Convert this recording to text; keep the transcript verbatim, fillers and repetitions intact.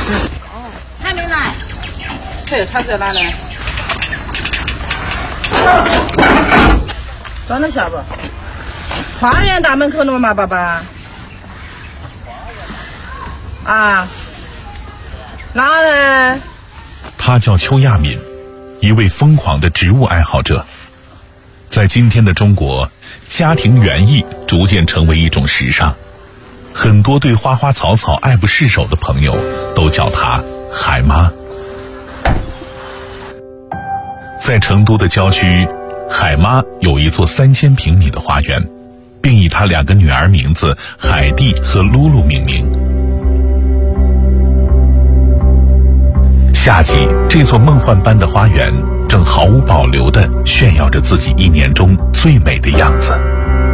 哦，还没来。 嘿，他在哪呢？装得下不？花园大门口了吗，爸爸？啊？哪呢？ 他叫邱亚敏，一位疯狂的植物爱好者。在今天的中国，家庭园艺逐渐成为一种时尚，很多对花花草草爱不释手的朋友都叫她海妈。在成都的郊区，海妈有一座三千平米的花园，并以她两个女儿名字海蒂和露露命名。夏季，这座梦幻般的花园正毫无保留地炫耀着自己一年中最美的样子。